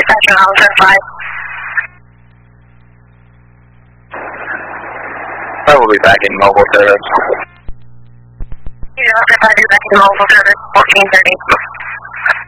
dispatcher on 5. I will be back in mobile service. 075 is back in mobile service, 1430.